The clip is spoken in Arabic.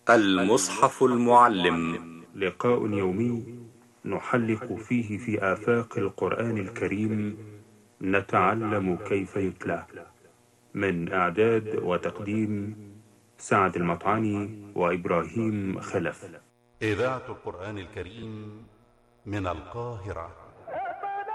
المصحف المعلم. لقاء يومي نحلق فيه في آفاق القرآن الكريم، نتعلم كيف يتلى. من إعداد وتقديم سعد المطعني وإبراهيم خلف. إذاعة القرآن الكريم من القاهرة.